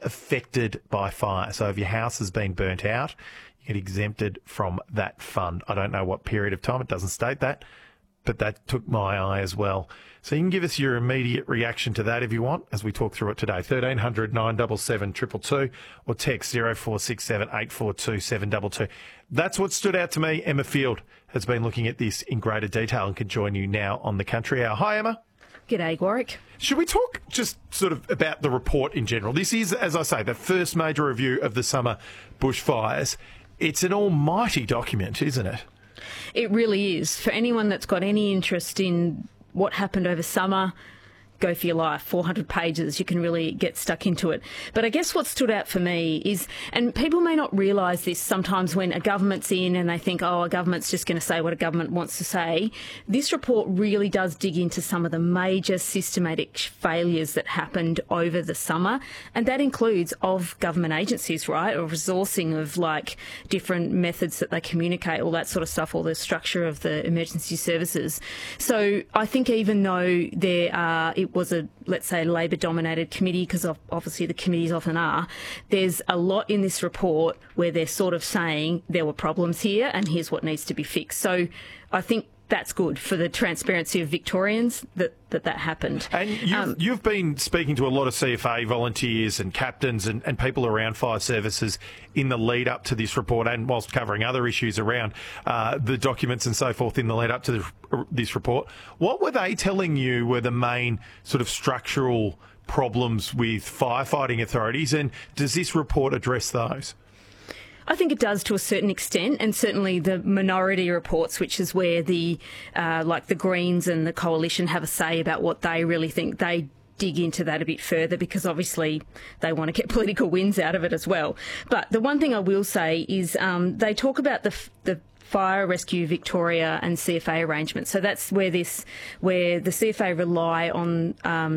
affected by fire. So if your house has been burnt out, you get exempted from that fund. I don't know what period of time. It doesn't state that, but that took my eye as well. So you can give us your immediate reaction to that if you want, as we talk through it today. 1300 977 222 or text 0467 842 722. That's what stood out to me. Emma Field has been looking at this in greater detail and can join you now on the Country Hour. Hi, Emma. G'day, Warwick. Should we talk just sort of about the report in general? This is, as I say, the first major review of the summer bushfires. It's an almighty document, isn't it? It really is. For anyone that's got any interest in what happened over summer, go for your life. 400 pages, you can really get stuck into it. But I guess what stood out for me is, and people may not realise this sometimes when a government's in and they think, oh, a government's just going to say what a government wants to say. This report really does dig into some of the major systematic failures that happened over the summer. And that includes of government agencies, right? Or resourcing of like different methods that they communicate, all that sort of stuff, all the structure of the emergency services. So I think even though it was a, let's say, Labor-dominated committee, because obviously the committees often are, there's a lot in this report where they're sort of saying there were problems here and here's what needs to be fixed. So I think that's good for the transparency of Victorians that happened. And you've been speaking to a lot of CFA volunteers and captains and people around fire services in the lead up to this report, and whilst covering other issues around the documents and so forth in the lead up to this report. What were they telling you were the main sort of structural problems with firefighting authorities, and does this report address those? I think it does to a certain extent, and certainly the minority reports, which is where the Greens and the Coalition have a say about what they really think. They dig into that a bit further because obviously they want to get political wins out of it as well. But the one thing I will say is they talk about the Fire Rescue Victoria and CFA arrangements. So that's where the CFA rely on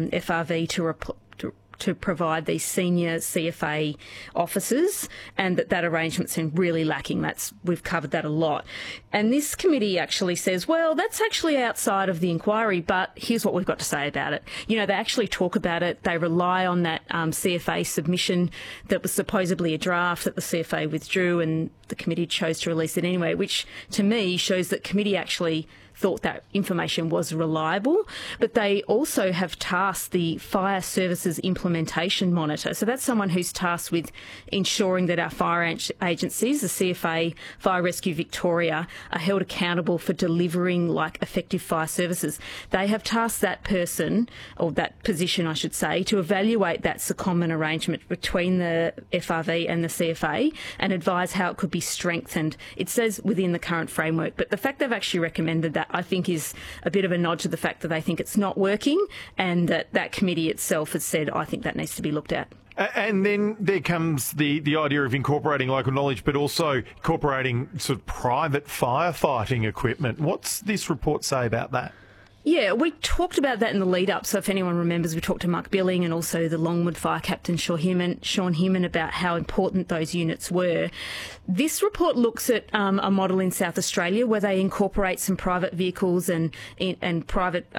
FRV to provide these senior CFA officers, and that arrangement's really lacking. We've covered that a lot. And this committee actually says, well, that's actually outside of the inquiry, but here's what we've got to say about it. You know, they actually talk about it. They rely on that CFA submission that was supposedly a draft that the CFA withdrew, and the committee chose to release it anyway, which to me shows that committee actually thought that information was reliable. But they also have tasked the Fire Services Implementation Monitor. So that's someone who's tasked with ensuring that our fire agencies, the CFA, Fire Rescue Victoria, are held accountable for delivering like effective fire services. They have tasked that person, or that position I should say, to evaluate that secondment arrangement between the FRV and the CFA and advise how it could be strengthened. It says within the current framework, but the fact they've actually recommended that, I think, is a bit of a nod to the fact that they think it's not working, and that committee itself has said, I think that needs to be looked at. And then there comes the idea of incorporating local knowledge, but also incorporating sort of private firefighting equipment. What's this report say about that? Yeah, we talked about that in the lead up. So if anyone remembers, we talked to Mark Billing and also the Longwood Fire Captain Sean Heeman about how important those units were. This report looks at a model in South Australia where they incorporate some private vehicles and private,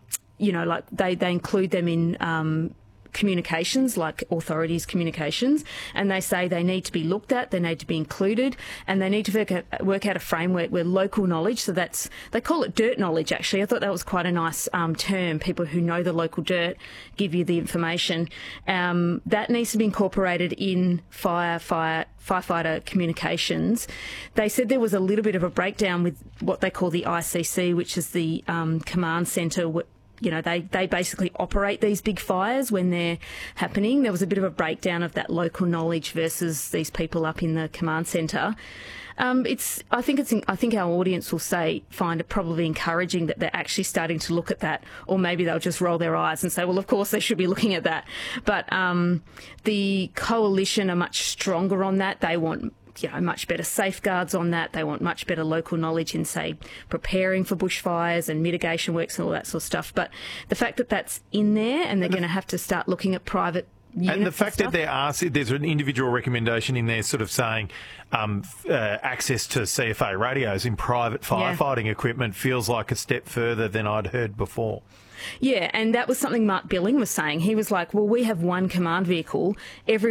they include them in communications, like authorities' communications, and they say they need to be looked at, they need to be included, and they need to work out a framework where local knowledge, so they call it dirt knowledge actually. I thought that was quite a nice term. People who know the local dirt give you the information. That needs to be incorporated in firefighter communications. They said there was a little bit of a breakdown with what they call the ICC, which is the command centre. You know, they basically operate these big fires when they're happening. There was a bit of a breakdown of that local knowledge versus these people up in the command centre. I think our audience will find it probably encouraging that they're actually starting to look at that, or maybe they'll just roll their eyes and say, well, of course they should be looking at that. But the Coalition are much stronger on that. They want much better safeguards on that. They want much better local knowledge in, say, preparing for bushfires and mitigation works and all that sort of stuff. But the fact that that's in there, and they're going to have to start looking at private units and the fact that there's an individual recommendation in there sort of saying access to CFA radios in private firefighting equipment feels like a step further than I'd heard before. Yeah, and that was something Mark Billing was saying. He was like, well, we have one command vehicle.